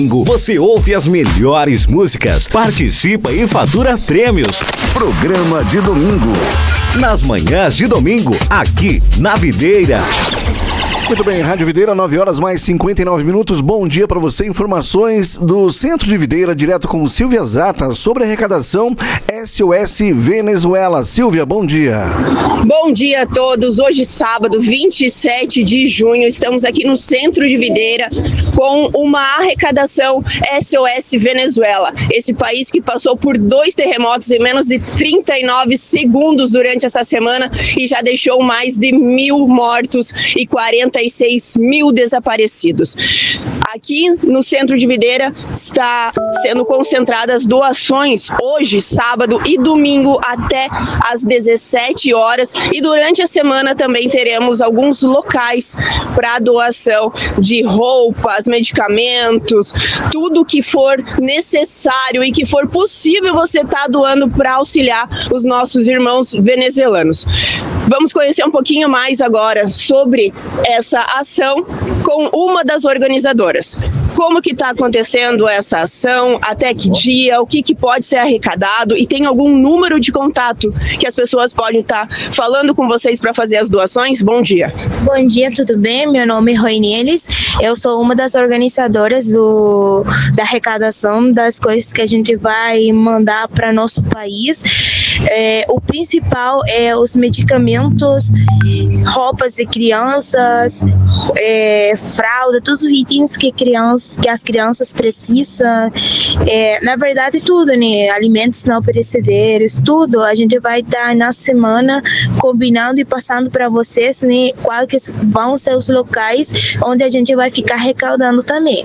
Você ouve as melhores músicas, participa e fatura prêmios. Programa de domingo. Nas manhãs de domingo, aqui na Videira. Muito bem, Rádio Videira, 9 horas mais 59 minutos. Bom dia para você. Informações do Centro de Videira, direto com Silvia Zata, sobre a arrecadação SOS Venezuela. Silvia, bom dia. Bom dia a todos. Hoje, sábado, 27 de junho, estamos aqui no Centro de Videira com uma arrecadação SOS Venezuela. Esse país que passou por 2 terremotos em menos de 39 segundos durante essa semana e já deixou mais de 1.000 mortos e 46 mil desaparecidos. Aqui no Centro de Videira está sendo concentradas doações hoje, sábado e domingo até às 17 horas, e durante a semana também teremos alguns locais para doação de roupas, medicamentos, tudo que for necessário e que for possível você estar doando para auxiliar os nossos irmãos venezuelanos. Vamos conhecer um pouquinho mais agora sobre essa ação com uma das organizadoras. Como que está acontecendo essa ação, até que dia, o que pode ser arrecadado, e tem algum número de contato que as pessoas podem estar falando com vocês para fazer as doações? Bom dia. Bom dia, tudo bem? Meu nome é Roinelis, eu sou uma das organizadoras da arrecadação das coisas que a gente vai mandar para nosso país. O principal é os medicamentos, roupas de crianças, fralda, todos os itens que as crianças precisam, na verdade tudo, né? Alimentos não perecederos, tudo. A gente vai estar na semana combinando e passando para vocês, né, quais vão ser os locais onde a gente vai ficar arrecadando também.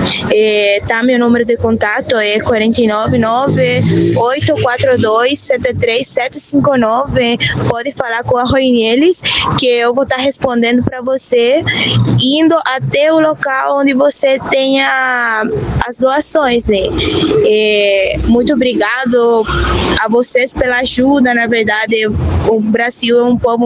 Meu número de contato é 499-842-73759. Pode falar com a Roinelis, que eu vou estar respondendo para você, indo até o local onde você tenha as doações, né? Muito obrigado a vocês pela ajuda. Na verdade, o Brasil é um povo